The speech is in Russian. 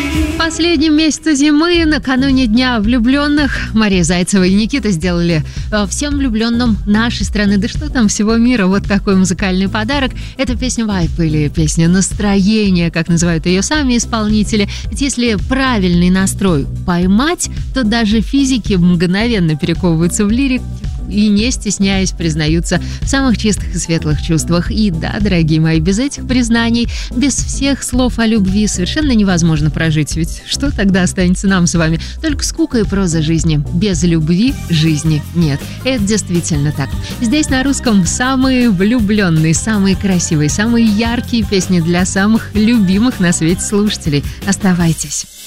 В последнем месяце зимы, накануне Дня влюбленных, Мария Зайцева и Никита сделали всем влюбленным нашей страны, да что там, всего мира, вот такой музыкальный подарок. Это песня «Вайб» или песня «Настроение», как называют ее сами исполнители. Ведь если правильный настрой поймать, то даже физики мгновенно перековываются в лирик и, не стесняясь, признаются в самых чистых и светлых чувствах. И да, дорогие мои, без этих признаний, без всех слов о любви совершенно невозможно прожить. Ведь что тогда останется нам с вами? Только скука и проза жизни. Без любви жизни нет. Это действительно так. Здесь на русском самые влюбленные, самые красивые, самые яркие песни для самых любимых на свете слушателей. Оставайтесь.